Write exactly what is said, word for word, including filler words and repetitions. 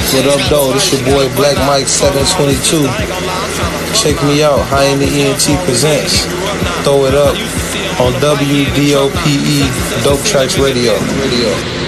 What up, though? This your boy Black Mike seven twenty-two. Check me out. High in the E N T presents. Throw it up on W D O P E Dope Tracks Radio. Radio.